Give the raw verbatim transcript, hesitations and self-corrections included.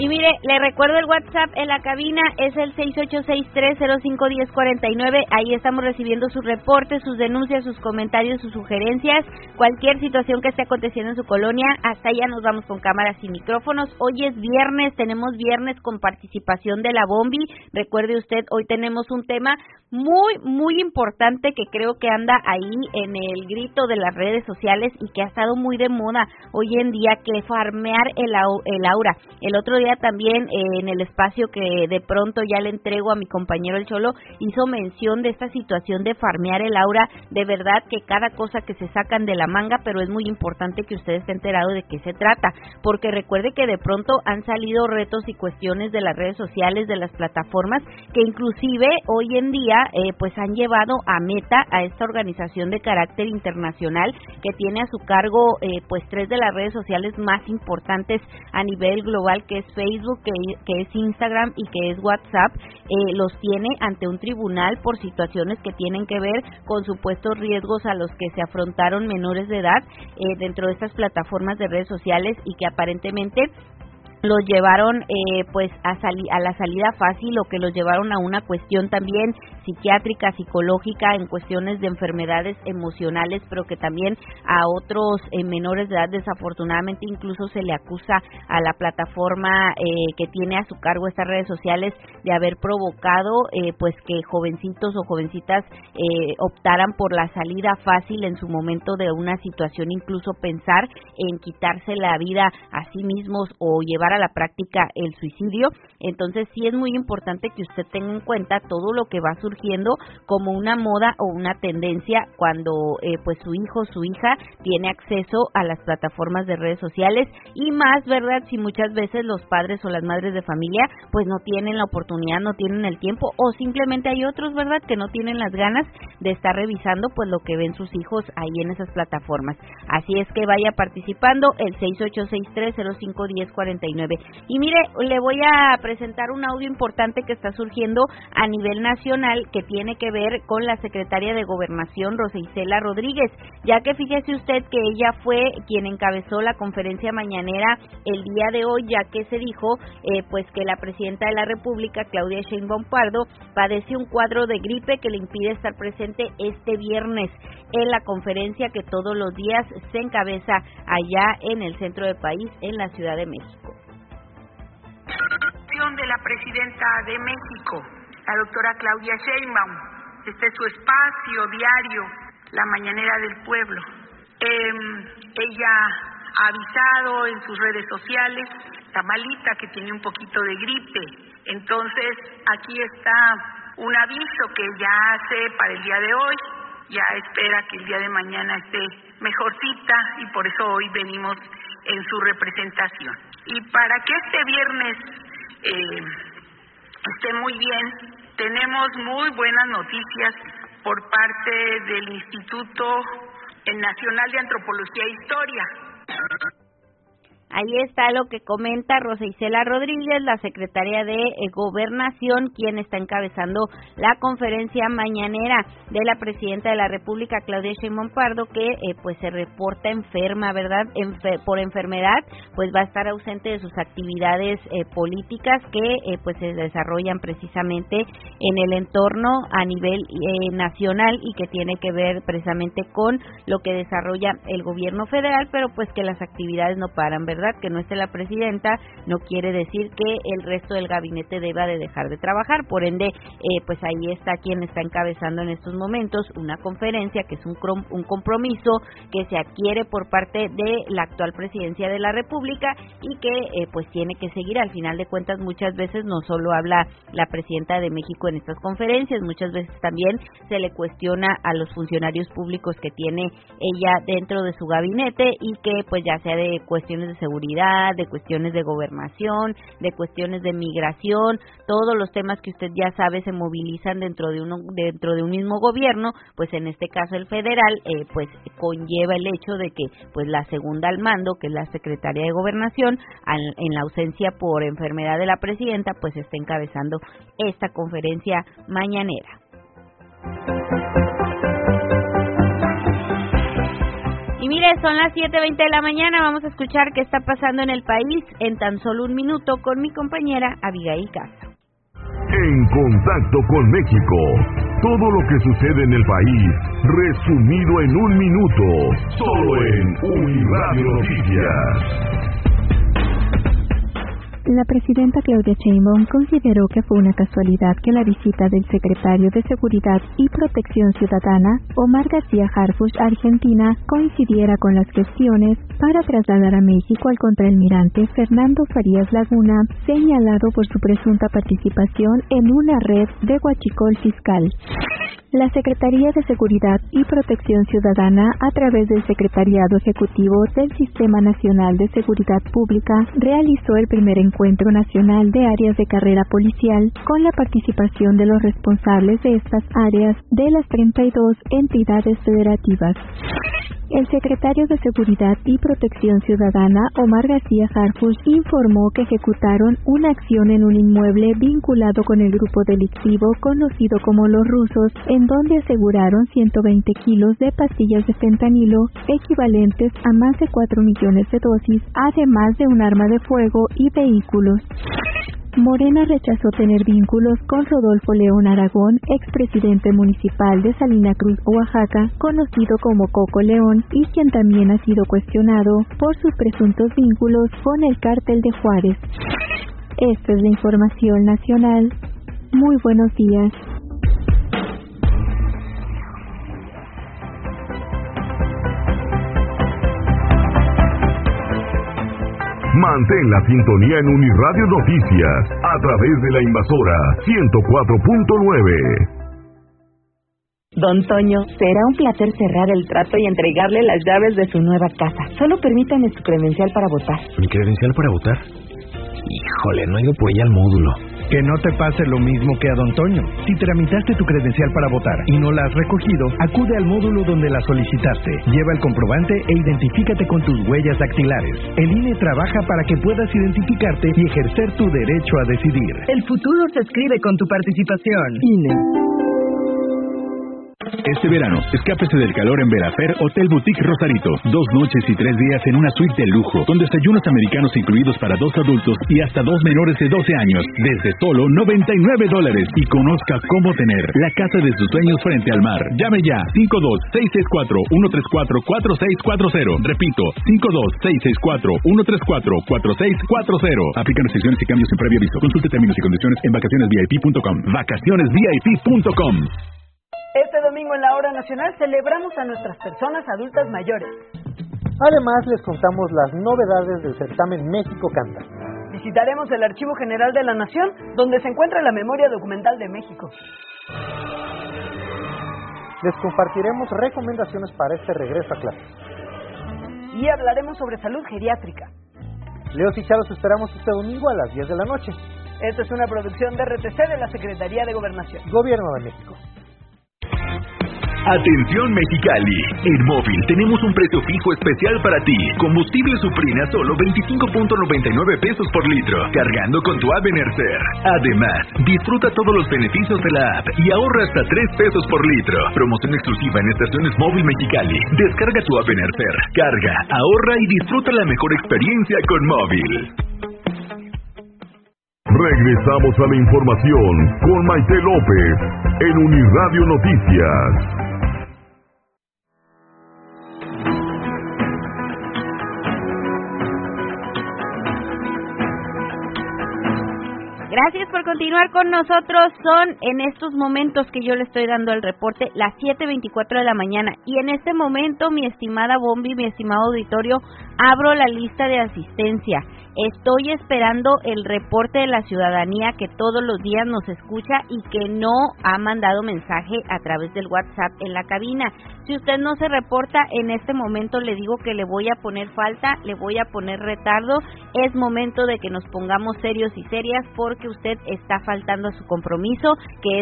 Y mire, le recuerdo el WhatsApp en la cabina, es el seis ocho seis tres cero cinco uno cero cuatro nueve, ahí estamos recibiendo sus reportes, sus denuncias, sus comentarios, sus sugerencias, cualquier situación que esté aconteciendo en su colonia, hasta allá nos vamos con cámaras y micrófonos. Hoy es viernes, tenemos viernes con participación de la Bombi, recuerde usted, hoy tenemos un tema muy, muy importante que creo que anda ahí en el grito de las redes sociales y que ha estado muy de moda hoy en día, que es farmear el, au, el aura. El otro día también eh, en el espacio que de pronto ya le entrego a mi compañero el Cholo, hizo mención de esta situación de farmear el aura. De verdad que cada cosa que se sacan de la manga, pero es muy importante que usted esté enterado de qué se trata, porque recuerde que de pronto han salido retos y cuestiones de las redes sociales, de las plataformas, que inclusive hoy en día eh, pues han llevado a Meta, a esta organización de carácter internacional que tiene a su cargo eh, pues tres de las redes sociales más importantes a nivel global, que es Facebook, que, que es Instagram y que es WhatsApp, eh, los tiene ante un tribunal por situaciones que tienen que ver con supuestos riesgos a los que se afrontaron menores de edad eh, dentro de estas plataformas de redes sociales y que aparentemente los llevaron eh, pues a, sali a la salida fácil, o que los llevaron a una cuestión también psiquiátrica, psicológica, en cuestiones de enfermedades emocionales, pero que también a otros eh, menores de edad desafortunadamente incluso se le acusa a la plataforma eh, que tiene a su cargo estas redes sociales de haber provocado eh, pues que jovencitos o jovencitas eh, optaran por la salida fácil en su momento de una situación, incluso pensar en quitarse la vida a sí mismos o llevar a la práctica el suicidio. Entonces sí es muy importante que usted tenga en cuenta todo lo que va surgiendo como una moda o una tendencia cuando eh, pues su hijo, su hija tiene acceso a las plataformas de redes sociales, y más, ¿verdad? Si muchas veces los padres o las madres de familia pues no tienen la oportunidad, no tienen el tiempo, o simplemente hay otros, ¿verdad?, que no tienen las ganas de estar revisando pues lo que ven sus hijos ahí en esas plataformas. Así es que vaya participando, el seis ocho seis tres cero cinco uno cero cuatro nueve. Y mire, le voy a presentar un audio importante que está surgiendo a nivel nacional, que tiene que ver con la secretaria de Gobernación, Rosa Isela Rodríguez, ya que fíjese usted que ella fue quien encabezó la conferencia mañanera el día de hoy, ya que se dijo eh, pues que la presidenta de la República, Claudia Sheinbaum Pardo, padece un cuadro de gripe que le impide estar presente este viernes en la conferencia que todos los días se encabeza allá en el centro del país, en la Ciudad de México. De la presidenta de México, la doctora Claudia Sheinbaum, este es su espacio diario, la mañanera del pueblo. Eh, ella ha avisado en sus redes sociales, está malita, que tiene un poquito de gripe. Entonces aquí está un aviso que ella hace para el día de hoy, ya espera que el día de mañana esté mejorcita, y por eso hoy venimos en su representación. Y para que este viernes Eh, esté muy bien, tenemos muy buenas noticias por parte del Instituto Nacional de Antropología e Historia. Ahí está lo que comenta Rosa Isela Rodríguez, la secretaria de eh, Gobernación, quien está encabezando la conferencia mañanera de la presidenta de la República, Claudia Sheinbaum Pardo, que eh, pues se reporta enferma, ¿verdad? Enfer por enfermedad, pues va a estar ausente de sus actividades eh, políticas que eh, pues se desarrollan precisamente en el entorno a nivel eh, nacional y que tiene que ver precisamente con lo que desarrolla el gobierno federal, pero pues que las actividades no paran, ¿verdad? Que no esté la presidenta no quiere decir que el resto del gabinete deba de dejar de trabajar, por ende, eh, pues ahí está quien está encabezando en estos momentos una conferencia que es un, un compromiso que se adquiere por parte de la actual presidencia de la República y que eh, pues tiene que seguir. Al final de cuentas, muchas veces no solo habla la presidenta de México en estas conferencias, muchas veces también se le cuestiona a los funcionarios públicos que tiene ella dentro de su gabinete, y que pues ya sea de cuestiones de seguridad, de cuestiones de gobernación, de cuestiones de migración, todos los temas que usted ya sabe se movilizan dentro de uno, dentro de un mismo gobierno, pues en este caso el federal, eh, pues conlleva el hecho de que pues la segunda al mando, que es la secretaria de Gobernación, al, en la ausencia por enfermedad de la presidenta, pues está encabezando esta conferencia mañanera. Y mire, es, son las siete veinte de la mañana. Vamos a escuchar qué está pasando en el país en tan solo un minuto con mi compañera Abigail Castro. En contacto con México, todo lo que sucede en el país, resumido en un minuto, solo en Uniradio Noticias. La presidenta Claudia Sheinbaum consideró que fue una casualidad que la visita del secretario de Seguridad y Protección Ciudadana, Omar García Harfuch, a Argentina, coincidiera con las gestiones para trasladar a México al contraalmirante Fernando Farías Laguna, señalado por su presunta participación en una red de huachicol fiscal. La Secretaría de Seguridad y Protección Ciudadana, a través del Secretariado Ejecutivo del Sistema Nacional de Seguridad Pública, realizó el primer encuentro nacional de áreas de carrera policial con la participación de los responsables de estas áreas de las treinta y dos entidades federativas. El secretario de Seguridad y Protección Ciudadana, Omar García Harfuch, informó que ejecutaron una acción en un inmueble vinculado con el grupo delictivo conocido como Los Rusos, en donde aseguraron ciento veinte kilos de pastillas de fentanilo, equivalentes a más de cuatro millones de dosis, además de un arma de fuego y vehículos. Morena rechazó tener vínculos con Rodolfo León Aragón, expresidente municipal de Salina Cruz, Oaxaca, conocido como Coco León, y quien también ha sido cuestionado por sus presuntos vínculos con el cártel de Juárez. Esta es la información nacional. Muy buenos días. Mantén la sintonía en Uniradio Noticias a través de la invasora ciento cuatro punto nueve. Don Toño, será un placer cerrar el trato y entregarle las llaves de su nueva casa. Solo permítame su credencial para votar. ¿Mi credencial para votar? Híjole, no he ido por ella al módulo. Que no te pase lo mismo que a Don Toño. Si tramitaste tu credencial para votar y no la has recogido, acude al módulo donde la solicitaste. Lleva el comprobante e identifícate con tus huellas dactilares. El I N E trabaja para que puedas identificarte y ejercer tu derecho a decidir. El futuro se escribe con tu participación. I N E. Este verano, escápese del calor en Verafer Hotel Boutique Rosarito. Dos noches y tres días en una suite de lujo, con desayunos americanos incluidos para dos adultos y hasta dos menores de doce años, desde solo noventa y nueve dólares. Y conozca cómo tener la casa de sus sueños frente al mar. Llame ya, cinco dos seis seis cuatro uno tres cuatro cuatro seis cuatro cero. Repito, cinco dos seis seis cuatro uno tres cuatro cuatro seis cuatro cero. Aplican restricciones y cambios sin previo aviso. Consulte términos y condiciones en vacaciones V I P punto com. vacaciones V I P punto com. Este domingo en la Hora Nacional celebramos a nuestras personas adultas mayores. Además, les contamos las novedades del certamen México Canta. Visitaremos el Archivo General de la Nación, donde se encuentra la memoria documental de México. Les compartiremos recomendaciones para este regreso a clases. Y hablaremos sobre salud geriátrica. Leos y Charo, los esperamos este domingo a las diez de la noche. Esta es una producción de R T C de la Secretaría de Gobernación. Gobierno de México. Atención Mexicali, en móvil tenemos un precio fijo especial para ti. Combustible Suprina solo veinticinco punto noventa y nueve pesos por litro, cargando con tu app Enercer. Además, disfruta todos los beneficios de la app y ahorra hasta tres pesos por litro. Promoción exclusiva en estaciones móvil Mexicali. Descarga tu app Enercer, carga, ahorra y disfruta la mejor experiencia con móvil. Regresamos a la información con Maite López en Uniradio Noticias. Gracias por continuar con nosotros. Son en estos momentos que yo le estoy dando el reporte las siete veinticuatro de la mañana y en este momento, mi estimada Bombi, mi estimado auditorio, abro la lista de asistencia. Estoy esperando el reporte de la ciudadanía que todos los días nos escucha y que no ha mandado mensaje a través del WhatsApp en la cabina. Si usted no se reporta en este momento, le digo que le voy a poner falta, le voy a poner retardo. Es momento de que nos pongamos serios y serias porque usted está faltando a su compromiso, que es